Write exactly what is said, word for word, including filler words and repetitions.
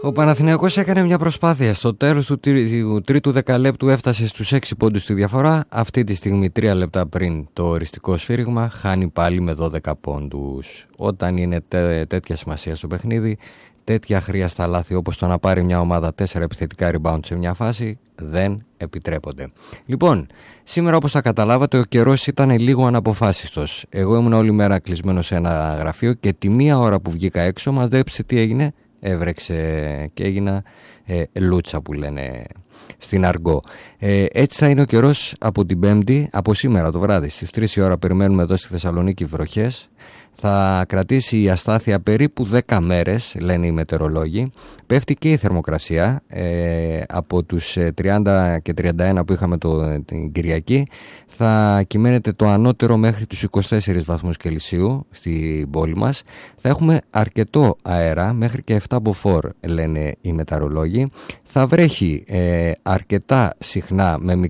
Ο Παναθηναϊκός έκανε μια προσπάθεια. Στο τέλος του τρίτου δεκαλέπτου έφτασε στους έξι πόντους τη διαφορά. Αυτή τη στιγμή, τρία λεπτά πριν το οριστικό σφύριγμα, χάνει πάλι με δώδεκα πόντους. Όταν είναι τέ, τέτοια σημασία στο παιχνίδι, τέτοια αχρίαστα λάθη όπως το να πάρει μια ομάδα τέσσερα επιθετικά rebound σε μια φάση δεν επιτρέπονται. Λοιπόν, σήμερα όπως θα καταλάβατε, ο καιρός ήταν λίγο αναποφάσιστος. Εγώ ήμουν όλη μέρα κλεισμένο σε ένα γραφείο και τη μία ώρα που βγήκα έξω, μαζέψε τι έγινε. Έβρεξε και έγινα ε, λούτσα που λένε στην αργό. Ε, έτσι θα είναι ο καιρός από την Πέμπτη, από σήμερα το βράδυ. Στις τρεις η ώρα περιμένουμε εδώ στη Θεσσαλονίκη βροχές. Θα κρατήσει η αστάθεια περίπου δέκα μέρες, λένε οι μετεωρολόγοι. Πέφτει και η θερμοκρασία ε, από τους τριάντα και τριάντα ένα που είχαμε το, την Κυριακή. Θα κυμαίνεται το ανώτερο μέχρι τους είκοσι τέσσερις βαθμούς Κελσίου στην πόλη μας. Θα έχουμε αρκετό αέρα, μέχρι και επτά μποφόρ, λένε οι μετεωρολόγοι. Θα βρέχει ε, αρκετά συχνά με